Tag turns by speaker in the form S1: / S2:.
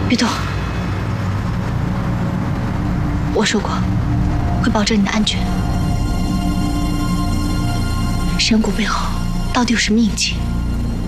S1: 别动！我说过，会保证你的安全。神谷背后到底有什么隐情？